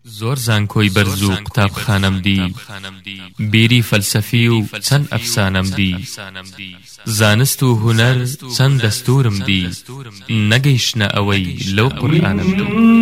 زۆر زانکۆی بەرز و قوتابخانەم دی، بیری فەلسەفی و چەند ئەفسانەم دی، زانست و هونەر چەند دەستورم دی، نەگەیشتنە ئەوەی لەو قورئانم دی.